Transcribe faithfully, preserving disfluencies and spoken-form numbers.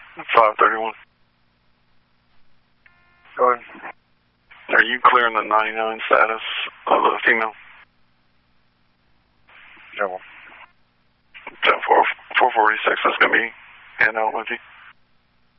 five thirty-one. Go ahead. Are you clearing the ninety-nine status of the female? Yeah, well. ten four forty-six, that's going to be hand out with you.